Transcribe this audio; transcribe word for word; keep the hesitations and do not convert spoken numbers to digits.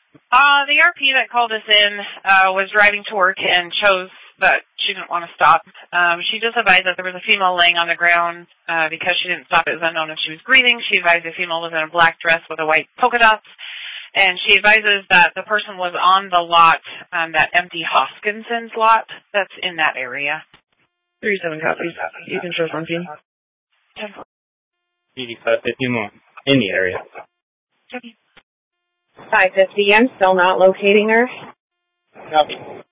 Uh, the R P that called us in uh, was driving to work and chose that she didn't want to stop. Um, she just advised that there was a female laying on the ground uh, because she didn't stop. It was unknown if she was breathing. She advised the female was in a black dress with a white polka dots. And she advises that the person was on the lot, um, that empty Hoskinson's lot that's in that area. three seven copies. You can show something. eighty-five fifty more in the area. five fifty, I'm still not locating her. Copy.